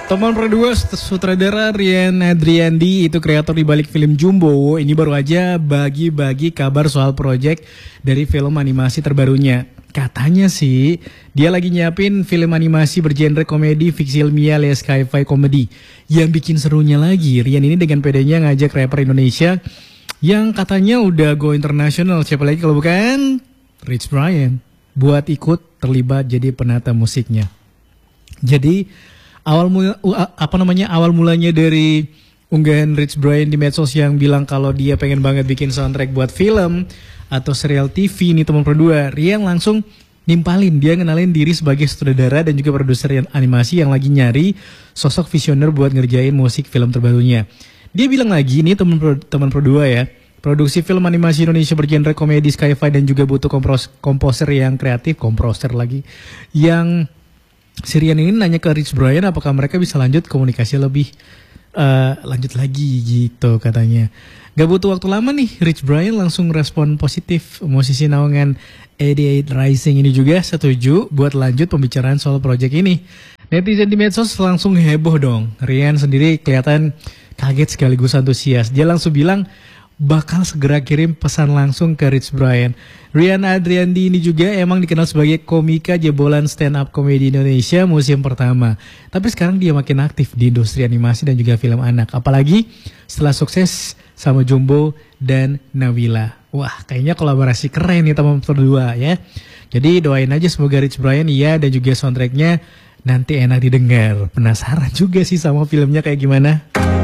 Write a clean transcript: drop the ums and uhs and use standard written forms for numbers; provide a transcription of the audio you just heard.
Teman berdua sutradara Rian Adriandi itu kreator di balik film Jumbo. Ini baru aja bagi-bagi kabar soal proyek dari film animasi terbarunya. Katanya sih dia lagi nyiapin film animasi bergenre komedi fiksi ilmiah alias sci-fi komedi. Yang bikin serunya lagi, Rian ini dengan pedenya ngajak rapper Indonesia yang katanya udah go international. Siapa lagi kalau bukan Rich Brian buat ikut terlibat jadi penata musiknya. Jadi awal mulanya dari unggahan Rich Brian di medsos yang bilang kalau dia pengen banget bikin soundtrack buat film atau serial TV ini teman berdua, Rian langsung nimpalin, dia ngenalin diri sebagai sutradara dan juga produser animasi yang lagi nyari sosok visioner buat ngerjain musik film terbarunya. Dia bilang lagi, ini teman berdua ya, produksi film animasi Indonesia bergenre komedi sci-fi dan juga butuh komposer yang kreatif, yang si Rian ini nanya ke Rich Brian apakah mereka bisa lanjut komunikasi lebih lanjut lagi gitu katanya. Gak butuh waktu lama nih, Rich Brian langsung respon positif. Musisi naungan 88 Rising ini juga setuju buat lanjut pembicaraan soal proyek ini. Netizen di medsos langsung heboh dong. Rian sendiri kelihatan kaget sekaligus antusias. Dia langsung bilang bakal segera kirim pesan langsung ke Rich Brian. Rian Adriandi ini juga emang dikenal sebagai komika jebolan stand up komedi Indonesia musim pertama. Tapi sekarang dia makin aktif di industri animasi dan juga film anak. Apalagi setelah sukses sama Jumbo dan Nabila. Wah, kayaknya kolaborasi keren nih teman berdua ya. Jadi doain aja semoga Rich Brian iya dan juga soundtracknya nanti enak didengar. Penasaran juga sih sama filmnya kayak gimana.